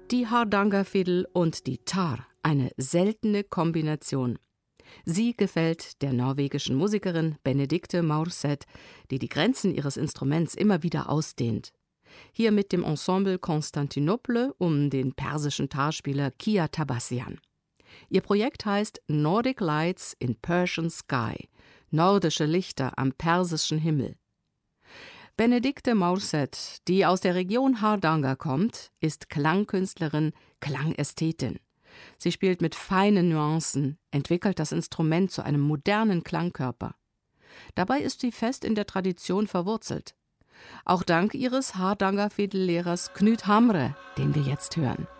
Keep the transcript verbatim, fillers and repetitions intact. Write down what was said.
Die Hardanger-Fiddle und die Tar, eine seltene Kombination. Sie gefällt der norwegischen Musikerin Benedicte Maurseth, die die Grenzen ihres Instruments immer wieder ausdehnt. Hier mit dem Ensemble Konstantinople um den persischen Tarspieler Kia Tabassian. Ihr Projekt heißt Nordic Lights in Persian Sky, nordische Lichter am persischen Himmel. Benedicte Maurseth, die aus der Region Hardanger kommt, ist Klangkünstlerin, Klangästhetin. Sie spielt mit feinen Nuancen, entwickelt das Instrument zu einem modernen Klangkörper. Dabei ist sie fest in der Tradition verwurzelt. Auch dank ihres Hardanger Fiddle-Lehrers Knut Hamre, den wir jetzt hören.